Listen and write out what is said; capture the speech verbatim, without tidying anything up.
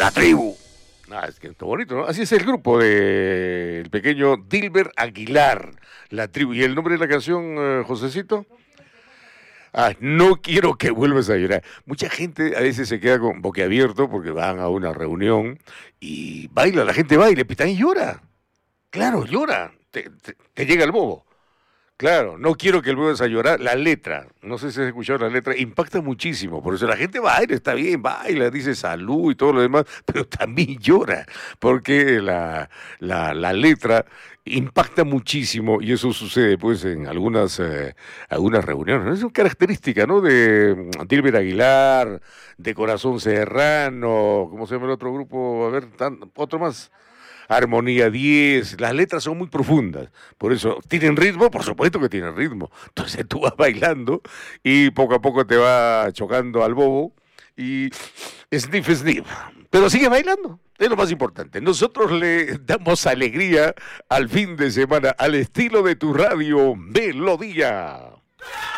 La Tribu. Ah, es que está bonito, ¿no? Así es el grupo del pequeño Dilber Aguilar, La Tribu. ¿Y el nombre de la canción, eh, Josecito? Ah, no quiero que vuelvas a llorar. Mucha gente a veces se queda con boquiabierto porque van a una reunión y baila, la gente baila, y también llora. Claro, llora. Te, te, te llega el bobo. Claro, no quiero que vuelvas a llorar. La letra, no sé si has escuchado la letra, impacta muchísimo. Por eso la gente baila, está bien, baila, dice salud y todo lo demás, pero también llora, porque la, la, la letra impacta muchísimo y eso sucede pues en algunas, eh, algunas reuniones, ¿no? Es una característica, ¿no? De mm, Dilber Aguilar, de Corazón Serrano, ¿cómo se llama el otro grupo? A ver, tan- otro más. Armonía diez, las letras son muy profundas, por eso tienen ritmo, por supuesto que tienen ritmo. Entonces tú vas bailando y poco a poco te va chocando al bobo y sniff, sniff. Pero sigue bailando, es lo más importante. Nosotros le damos alegría al fin de semana al estilo de tu radio Melodía.